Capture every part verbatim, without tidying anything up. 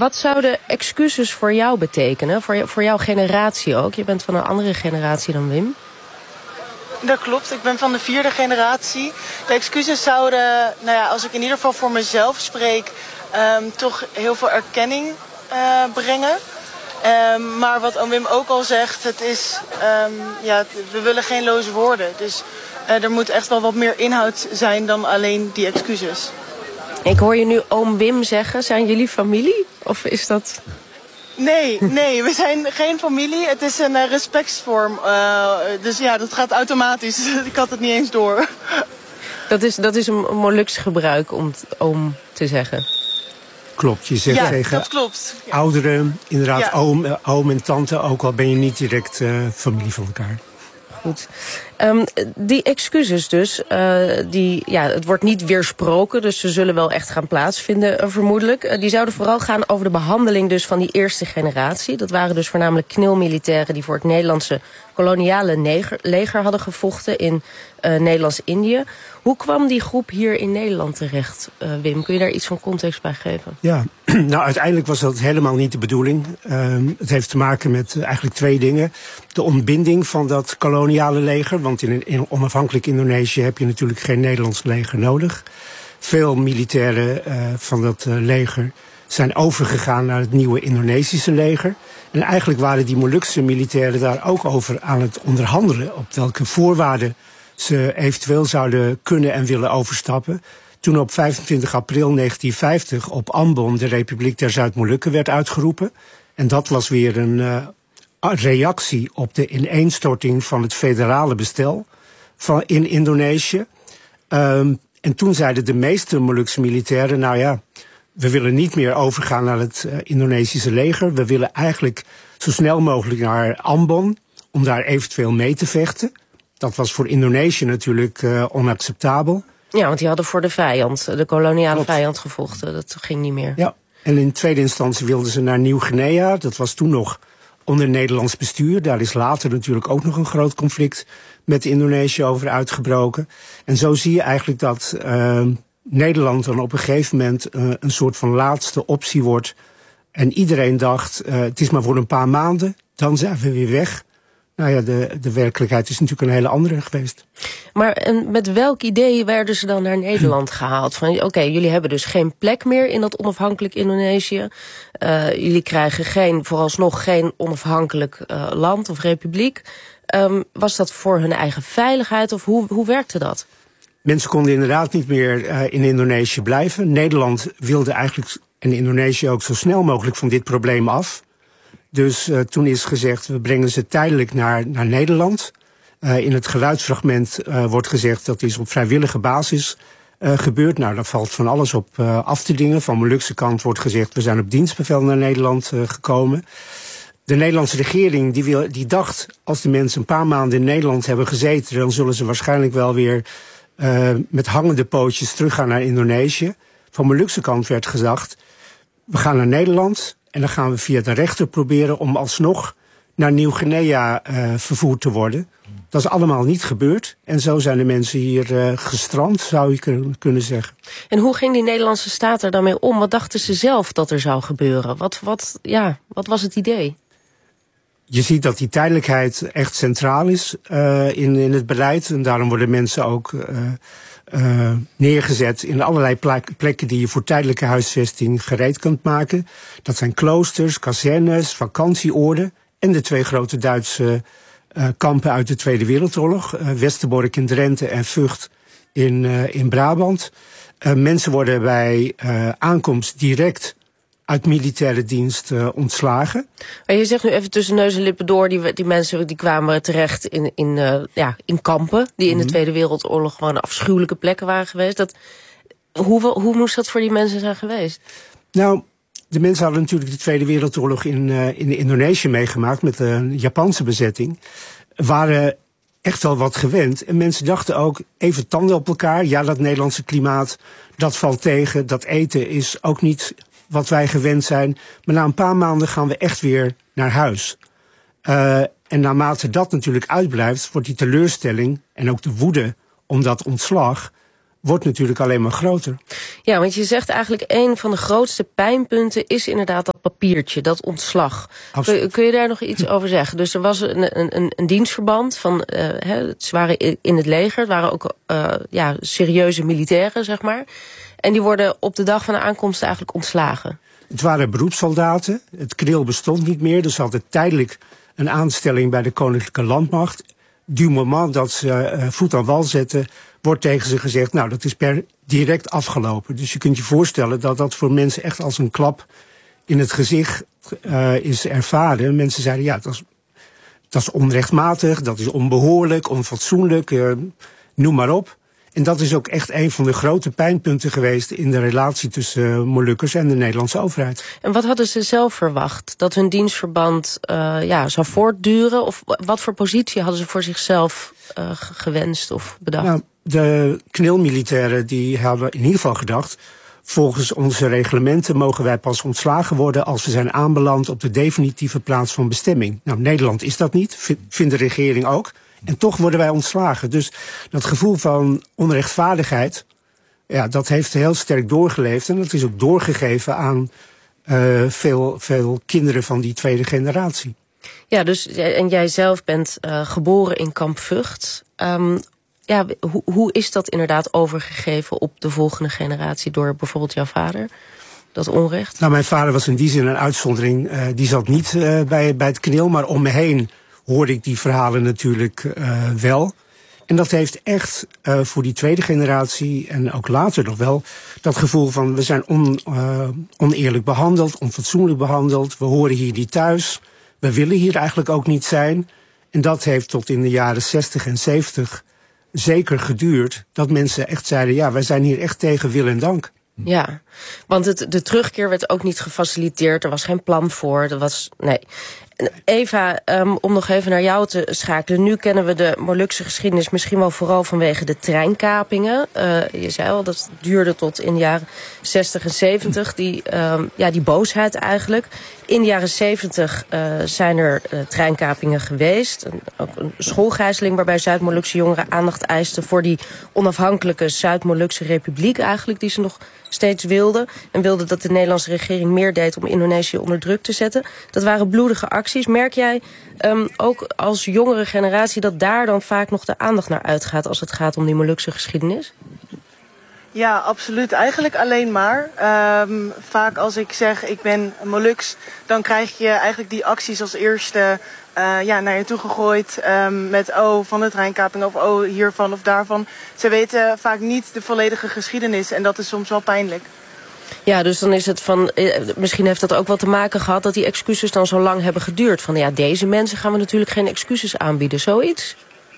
Wat zouden excuses voor jou betekenen? Voor, voor jouw generatie ook? Je bent van een andere generatie dan Wim. Dat klopt, ik ben van de vierde generatie. De excuses zouden, nou ja, als ik in ieder geval voor mezelf spreek, um, toch heel veel erkenning uh, brengen. Um, maar wat oom Wim ook al zegt, het is, um, ja, we willen geen loze woorden. Dus uh, er moet echt wel wat meer inhoud zijn dan alleen die excuses. Ik hoor je nu oom Wim zeggen. Zijn jullie familie? Of is dat... Nee, nee, we zijn geen familie. Het is een uh, respectsvorm. Uh, dus ja, dat gaat automatisch. Ik had het niet eens door. Dat is, dat is een Moluks gebruik om t, oom te zeggen. Klopt, je zegt ja, tegen dat klopt. Ja. ouderen, inderdaad ja. oom, oom en tante, ook al ben je niet direct uh, familie van elkaar. Goed. Um, die excuses dus, uh, die, ja, het wordt niet weersproken, dus ze zullen wel echt gaan plaatsvinden, uh, vermoedelijk. Uh, die zouden vooral gaan over de behandeling dus van die eerste generatie. Dat waren dus voornamelijk knilmilitairen die voor het Nederlandse koloniale neger, leger hadden gevochten in uh, Nederlands-Indië. Hoe kwam die groep hier in Nederland terecht, uh, Wim? Kun je daar iets van context bij geven? Ja, nou uiteindelijk was dat helemaal niet de bedoeling. Uh, het heeft te maken met uh, eigenlijk twee dingen. De ontbinding van dat koloniale leger, want in een onafhankelijk Indonesië heb je natuurlijk geen Nederlands leger nodig. Veel militairen uh, van dat uh, leger zijn overgegaan naar het nieuwe Indonesische leger. En eigenlijk waren die Molukse militairen daar ook over aan het onderhandelen op welke voorwaarden ze eventueel zouden kunnen en willen overstappen. Toen op vijfentwintig april negentien vijftig op Ambon de Republiek der Zuid-Molukken werd uitgeroepen. En dat was weer een uh, reactie op de ineenstorting van het federale bestel van in Indonesië. Um, en toen zeiden de meeste Molukse militairen, nou ja, we willen niet meer overgaan naar het uh, Indonesische leger. We willen eigenlijk zo snel mogelijk naar Ambon om daar eventueel mee te vechten. Dat was voor Indonesië natuurlijk uh, onacceptabel. Ja, want die hadden voor de vijand, de koloniale Klopt. vijand gevochten. Dat ging niet meer. Ja, en in tweede instantie wilden ze naar Nieuw-Guinea. Dat was toen nog onder Nederlands bestuur. Daar is later natuurlijk ook nog een groot conflict met Indonesië over uitgebroken. En zo zie je eigenlijk dat uh, Nederland dan op een gegeven moment uh, een soort van laatste optie wordt. En iedereen dacht, uh, het is maar voor een paar maanden, dan zijn we weer weg. Nou ja, de, de werkelijkheid is natuurlijk een hele andere geweest. Maar en met welk idee werden ze dan naar Nederland gehaald? Van oké, okay, jullie hebben dus geen plek meer in dat onafhankelijk Indonesië. Uh, jullie krijgen geen, vooralsnog geen onafhankelijk uh, land of republiek. Um, was dat voor hun eigen veiligheid of hoe, hoe werkte dat? Mensen konden inderdaad niet meer uh, in Indonesië blijven. Nederland wilde eigenlijk, en Indonesië ook, zo snel mogelijk van dit probleem af. Dus uh, toen is gezegd, we brengen ze tijdelijk naar, naar Nederland. Uh, in het geluidsfragment uh, wordt gezegd dat is op vrijwillige basis uh, gebeurd. Nou, daar valt van alles op uh, af te dingen. Van Molukse kant wordt gezegd, we zijn op dienstbevel naar Nederland uh, gekomen. De Nederlandse regering die, wil, die dacht, als de mensen een paar maanden in Nederland hebben gezeten, dan zullen ze waarschijnlijk wel weer uh, met hangende pootjes teruggaan naar Indonesië. Van Molukse kant werd gezegd, we gaan naar Nederland. En dan gaan we via de rechter proberen om alsnog naar Nieuw-Guinea uh, vervoerd te worden. Dat is allemaal niet gebeurd. En zo zijn de mensen hier uh, gestrand, zou je kunnen zeggen. En hoe ging die Nederlandse staat er dan mee om? Wat dachten ze zelf dat er zou gebeuren? Wat, wat, ja, wat was het idee? Je ziet dat die tijdelijkheid echt centraal is uh, in, in het beleid. En daarom worden mensen ook uh, uh, neergezet in allerlei plekken die je voor tijdelijke huisvesting gereed kunt maken. Dat zijn kloosters, kazernes, vakantieoorden en de twee grote Duitse uh, kampen uit de Tweede Wereldoorlog. Uh, Westerbork in Drenthe en Vught in, uh, in Brabant. Uh, mensen worden bij uh, aankomst direct uit militaire dienst uh, ontslagen. Maar je zegt nu even tussen neus en lippen door, die, die mensen die kwamen terecht in, in, uh, ja, in kampen, die in de Tweede Wereldoorlog gewoon afschuwelijke plekken waren geweest. Dat, hoe, hoe moest dat voor die mensen zijn geweest? Nou, de mensen hadden natuurlijk de Tweede Wereldoorlog in, uh, in Indonesië meegemaakt met de Japanse bezetting. Waren echt wel wat gewend. En mensen dachten ook even tanden op elkaar. Ja, dat Nederlandse klimaat, dat valt tegen. Dat eten is ook niet wat wij gewend zijn. Maar na een paar maanden gaan we echt weer naar huis. Uh, en naarmate dat natuurlijk uitblijft, wordt die teleurstelling en ook de woede om dat ontslag wordt natuurlijk alleen maar groter. Ja, want je zegt eigenlijk een van de grootste pijnpunten is inderdaad dat papiertje, dat ontslag. Kun, kun je daar nog iets over zeggen? Dus er was een, een, een dienstverband van, uh, hè, ze waren in het leger, het waren ook uh, ja, serieuze militairen, zeg maar. En die worden op de dag van de aankomst eigenlijk ontslagen. Het waren beroepssoldaten, het K N I L bestond niet meer, dus ze hadden tijdelijk een aanstelling bij de Koninklijke Landmacht. Du moment dat ze uh, voet aan wal zetten, wordt tegen ze gezegd, nou, dat is per direct afgelopen. Dus je kunt je voorstellen dat dat voor mensen echt als een klap in het gezicht uh, is ervaren. Mensen zeiden, ja, dat is, dat is onrechtmatig, dat is onbehoorlijk, onfatsoenlijk, uh, noem maar op. En dat is ook echt een van de grote pijnpunten geweest in de relatie tussen uh, Molukkers en de Nederlandse overheid. En wat hadden ze zelf verwacht? Dat hun dienstverband uh, ja, zou voortduren? Of wat voor positie hadden ze voor zichzelf uh, gewenst of bedacht? Nou, de K N I L-militairen die hadden in ieder geval gedacht, volgens onze reglementen mogen wij pas ontslagen worden als we zijn aanbeland op de definitieve plaats van bestemming. Nou, Nederland is dat niet, vindt de regering ook. En toch worden wij ontslagen. Dus dat gevoel van onrechtvaardigheid, ja, dat heeft heel sterk doorgeleefd. En dat is ook doorgegeven aan uh, veel, veel kinderen van die tweede generatie. Ja, dus en jij zelf bent uh, geboren in Kamp Vught. Um, ja, hoe, hoe is dat inderdaad overgegeven op de volgende generatie door bijvoorbeeld jouw vader? Dat onrecht? Nou, mijn vader was in die zin een uitzondering. Uh, die zat niet uh, bij, bij het K N I L, maar om me heen hoorde ik die verhalen natuurlijk uh, wel. En dat heeft echt uh, voor die tweede generatie en ook later nog wel dat gevoel van we zijn on, uh, oneerlijk behandeld, onfatsoenlijk behandeld. We horen hier niet thuis. We willen hier eigenlijk ook niet zijn. En dat heeft tot in de jaren zestig en zeventig zeker geduurd. Dat mensen echt zeiden, ja, wij zijn hier echt tegen wil en dank. Ja, want het, de terugkeer werd ook niet gefaciliteerd. Er was geen plan voor. Er was, nee. Eva, um, om nog even naar jou te schakelen. Nu kennen we de Molukse geschiedenis misschien wel vooral vanwege de treinkapingen. Uh, je zei al, dat duurde tot in de jaren zestig en zeventig. Die, um, ja, die boosheid eigenlijk. In de jaren zeventig uh, zijn er uh, treinkapingen geweest. Een, ook een schoolgijzeling waarbij Zuid-Molukse jongeren aandacht eisten voor die onafhankelijke Zuid-Molukse Republiek eigenlijk, die ze nog steeds wilden. En wilden dat de Nederlandse regering meer deed om Indonesië onder druk te zetten. Dat waren bloedige acties. Merk jij um, ook als jongere generatie dat daar dan vaak nog de aandacht naar uitgaat als het gaat om die Molukse geschiedenis? Ja, absoluut. Eigenlijk alleen maar. Um, vaak als ik zeg ik ben Moluks, dan krijg je eigenlijk die acties als eerste uh, ja, naar je toe gegooid. Um, met oh, van de treinkaping of oh, hiervan of daarvan. Ze weten vaak niet de volledige geschiedenis en dat is soms wel pijnlijk. Ja, dus dan is het van, misschien heeft dat ook wel te maken gehad dat die excuses dan zo lang hebben geduurd. Van ja, deze mensen gaan we natuurlijk geen excuses aanbieden, zoiets?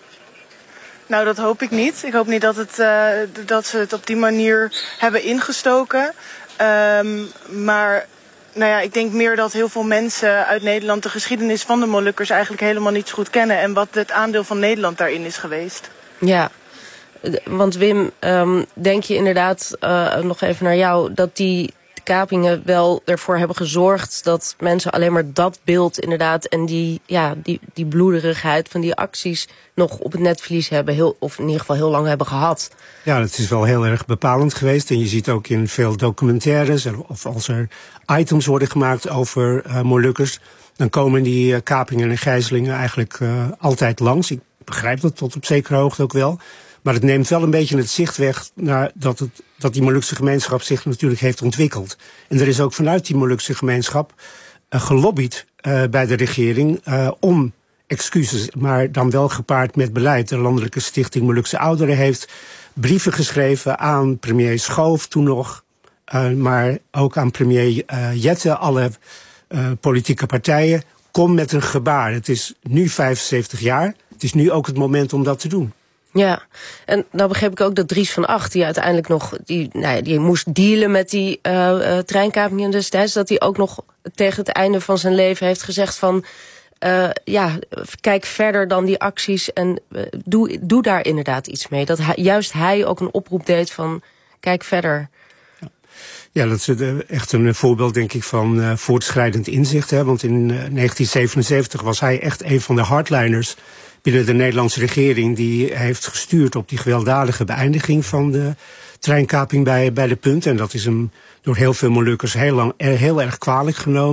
Nou, dat hoop ik niet. Ik hoop niet dat, het, uh, dat ze het op die manier hebben ingestoken. Um, maar nou ja, ik denk meer dat heel veel mensen uit Nederland de geschiedenis van de Molukkers eigenlijk helemaal niet zo goed kennen. En wat het aandeel van Nederland daarin is geweest. Ja, want Wim, um, denk je inderdaad, uh, nog even naar jou, dat die kapingen wel ervoor hebben gezorgd dat mensen alleen maar dat beeld inderdaad en die, ja, die, die bloederigheid van die acties nog op het netvlies hebben, heel, of in ieder geval heel lang hebben gehad? Ja, dat is wel heel erg bepalend geweest. En je ziet ook in veel documentaires, of als er items worden gemaakt over uh, Molukkers, dan komen die uh, kapingen en gijzelingen eigenlijk uh, altijd langs. Ik begrijp dat tot op zekere hoogte ook wel. Maar het neemt wel een beetje het zicht weg naar dat, het, dat die Molukse gemeenschap zich natuurlijk heeft ontwikkeld. En er is ook vanuit die Molukse gemeenschap uh, gelobbyd uh, bij de regering uh, om excuses, maar dan wel gepaard met beleid. De Landelijke Stichting Molukse Ouderen heeft brieven geschreven aan premier Schoof toen nog, uh, maar ook aan premier uh, Jette, alle uh, politieke partijen. Kom met een gebaar. Het is nu vijfenzeventig jaar. Het is nu ook het moment om dat te doen. Ja, en nou begreep ik ook dat Dries van Acht, die uiteindelijk nog, die, nou ja, die moest dealen met die uh, uh, treinkapingen destijds, dat hij ook nog tegen het einde van zijn leven heeft gezegd van, uh, ja, kijk verder dan die acties en uh, doe, doe daar inderdaad iets mee. Dat hij, juist hij ook een oproep deed van, kijk verder. Ja, dat is echt een voorbeeld, denk ik, van uh, voortschrijdend inzicht. Hè? Want in uh, negentien zevenenzeventig was hij echt een van de hardliners binnen de Nederlandse regering die heeft gestuurd op die gewelddadige beëindiging van de treinkaping bij, bij de Punt. En dat is hem door heel veel Molukkers heel lang heel erg kwalijk genomen.